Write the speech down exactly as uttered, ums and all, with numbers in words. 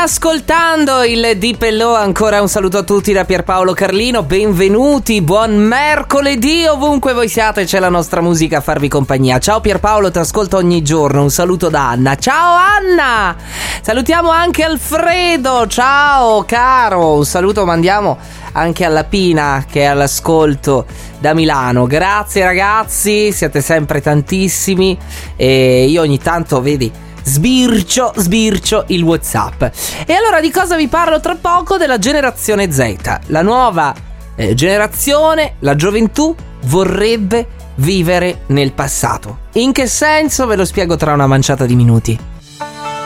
ascoltando il Deep Hello, ancora un saluto a tutti da Pierpaolo Carlino, benvenuti, buon mercoledì ovunque voi siate, c'è la nostra musica a farvi compagnia. Ciao Pierpaolo, ti ascolto ogni giorno, un saluto da Anna. Ciao Anna! Salutiamo anche Alfredo, ciao caro, un saluto mandiamo anche alla Pina che è all'ascolto da Milano. Grazie ragazzi, siete sempre tantissimi e io ogni tanto, vedi, sbircio, sbircio il WhatsApp. E allora di cosa vi parlo tra poco? Della generazione Z. La nuova eh, generazione, la gioventù, vorrebbe vivere nel passato. In che senso? Ve lo spiego tra una manciata di minuti.